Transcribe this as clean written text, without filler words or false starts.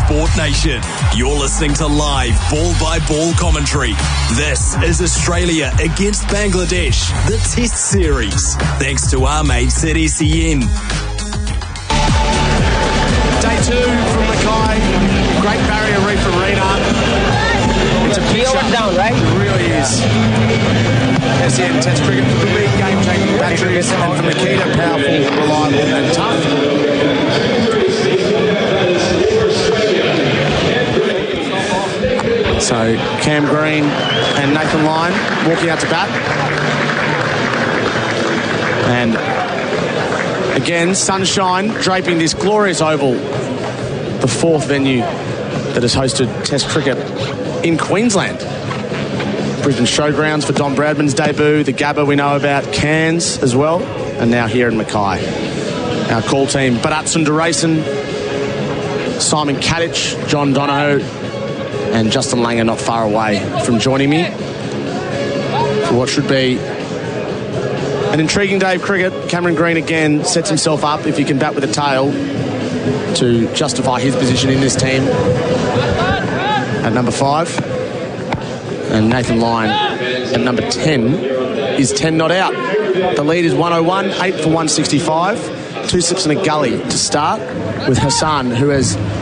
Sport Nation. You're listening to live ball-by-ball commentary. This is Australia against Bangladesh, the Test Series. Thanks to our mates at SEN. Day 2 from Mackay. Great Barrier Reef Arena. It's a picture. Down, right? It really is. SEN Test Cricket for the big game-changing batteries, and for Makita, powerful, reliable and tough. So Cam Green and Nathan Lyon walking out to bat. And again, sunshine draping this glorious oval, the fourth venue that has hosted Test cricket in Queensland. Brisbane Showgrounds for Don Bradman's debut, the Gabba we know about, Cairns as well, and now here in Mackay. Our call team, Bharat Sundaresan, Simon Kadich, John Donohoe, and Justin Langer not far away from joining me for what should be an intriguing day of cricket. Cameron Green again sets himself up, if he can bat with a tail, to justify his position in this team at number 5. And Nathan Lyon at number 10 is 10 not out. The lead is 101, 8 for 165. 2 slips and a gully to start, with Hassan, who has